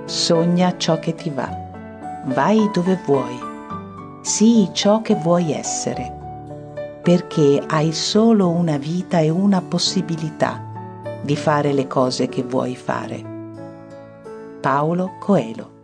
Sogna ciò che ti va. Vai dove vuoi. Sii ciò che vuoi essere, perché hai solo una vita e una possibilità di fare le cose che vuoi fare. Paulo Coelho.